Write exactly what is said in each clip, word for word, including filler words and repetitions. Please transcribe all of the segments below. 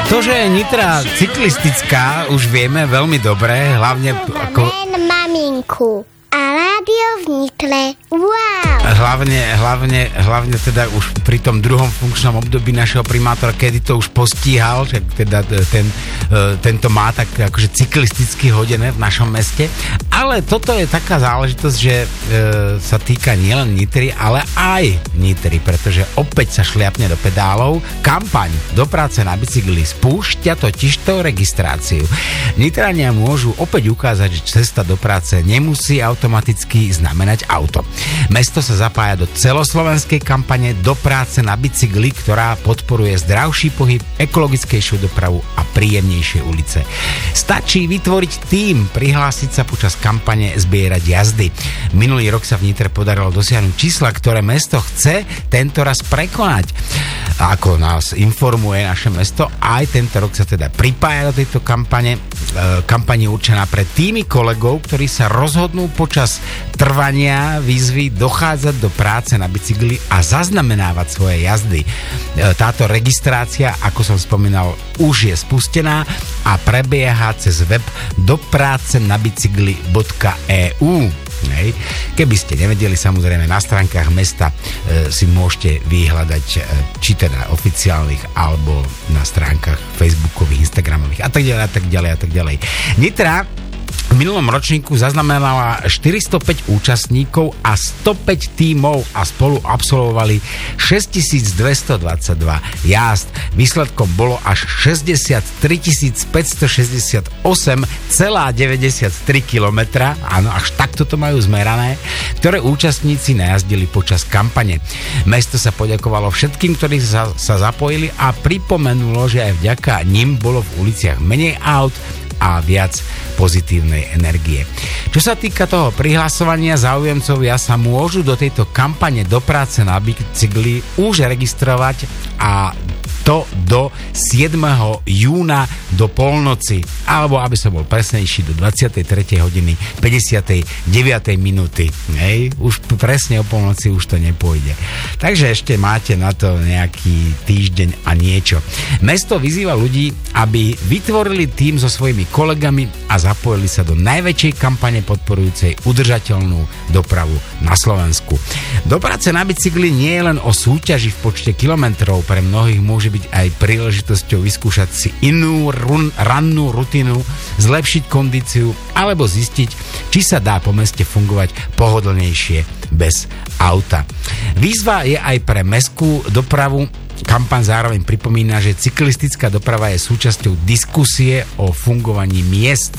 To, že je Nitra cyklistická, už vieme veľmi dobre, hlavne ako... maminku. A rádio v Nitre. Wow! Hlavne, hlavne, hlavne teda už pri tom druhom funkčnom období našeho primátora, kedy to už postíhal, že teda ten, tento má tak akože cyklisticky hodené v našom meste. Ale toto je taká záležitosť, že e, sa týka nielen Nitry, ale aj Nitry, pretože opäť sa šliapne do pedálov. Kampaň Do práce na bicykli spúšťa totižto registráciu. Nitrania môžu opäť ukázať, že cesta do práce nemusí automaticky znamenať auto. Mesto sa zapája do celoslovenskej kampane Do práce na bicykli, ktorá podporuje zdravší pohyb, ekologickejšiu dopravu a príjemnejšie ulice. Stačí vytvoriť tím, prihlásiť sa počas kampane, zbierať jazdy. Minulý rok sa v Nitre podarilo dosiahnuť čísla, ktoré mesto chce tento raz prekonať. A ako nás informuje naše mesto, aj tento rok sa teda pripája do tejto kampane. E, kampane je určená pre týmy kolegov, ktorí sa rozhodnú počas trvania výzvy dochádzať do práce na bicykli a zaznamenávať svoje jazdy. E, táto registrácia, ako som spomínal, už je spustená a prebieha cez web dopracenabicykli bodka e u. Hej. Keby ste nevedeli, samozrejme na stránkach mesta e, si môžete vyhľadať e, či teda oficiálnych alebo na stránkach facebookových, instagramových a tak ďalej a tak ďalej a tak ďalej. Nitra v minulom ročníku zaznamenala štyristopäť účastníkov a stopäť tímov a spolu absolvovali šesťtisícdvestodvadsaťdva jazd. Výsledkom bolo až šesťdesiattri tisíc päťstošesťdesiatosem celá deväťdesiattri kilometra, áno, až takto to majú zmerané, ktoré účastníci najazdili počas kampane. Mesto sa poďakovalo všetkým, ktorí sa, sa zapojili a pripomenulo, že aj vďaka nim bolo v uliciach menej aut a viac pozitívnej energie. Čo sa týka toho prihlasovania, záujemcovia sa môžu do tejto kampane Do práce na bicykli už registrovať a to do siedmeho júna do polnoci, alebo aby som bol presnejší, do dvadsiatej tretej hodiny päťdesiatej deviatej minúty. Hej, už presne o polnoci už to nepôjde. Takže ešte máte na to nejaký týždeň a niečo. Mesto vyzýva ľudí, aby vytvorili tím so svojimi kolegami a zapojili sa do najväčšej kampane podporujúcej udržateľnú dopravu na Slovensku. Do práce na bicykli nie je len o súťaži v počte kilometrov, pre mnohých môže byť aj príležitosťou vyskúšať si inú run, rannú rutinu, zlepšiť kondíciu alebo zistiť, či sa dá po meste fungovať pohodlnejšie bez auta. Výzva je aj pre mestskú dopravu. Kampaň zároveň pripomína, že cyklistická doprava je súčasťou diskusie o fungovaní miest.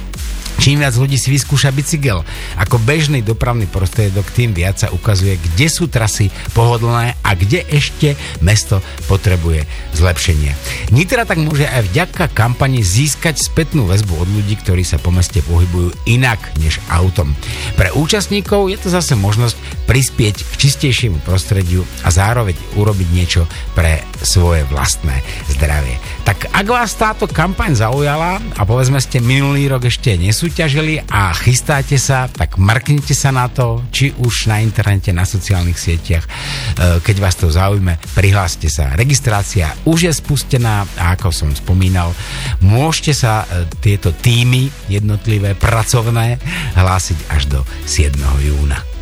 Čím viac ľudí si vyskúša bicykel ako bežný dopravný prostriedok, tým viac sa ukazuje, kde sú trasy pohodlné a kde ešte mesto potrebuje zlepšenie. Nitra tak môže aj vďaka kampani získať spätnú väzbu od ľudí, ktorí sa po meste pohybujú inak než autom. Pre účastníkov je to zase možnosť prispieť k čistejšiemu prostrediu a zároveň urobiť niečo pre svoje vlastné zdravie. Tak ak vás táto kampaň zaujala a povedzme ste minulý rok ešte nesúťažili a chystáte sa, tak mrknite sa na to, či už na internete, na sociálnych sieťach. Keď vás to zaujme, prihláste sa. Registrácia už je spustená a ako som spomínal, môžete sa tieto týmy jednotlivé, pracovné hlásiť až do siedmeho júna.